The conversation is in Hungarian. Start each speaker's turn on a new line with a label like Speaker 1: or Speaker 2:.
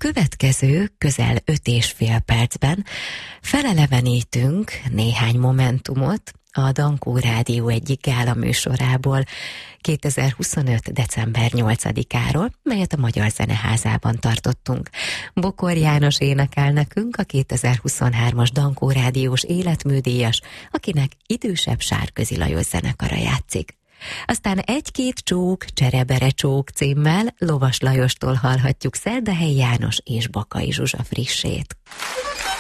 Speaker 1: következő közel 5,5 percben felelevenítünk néhány momentumot a Dankó Rádió egyik gála műsorából 2025. december 8-áról, melyet a Magyar Zeneházában tartottunk. Bokor János énekel nekünk, a 2023-as Dankó Rádiós életműdíjas, akinek idősebb Sárközi Lajos zenekara játszik. Aztán Egy-két csók, Cserebere csók címmel Lovas Lajostól hallhatjuk Szerdahelyi János és Bakai Zsuzsa frissét.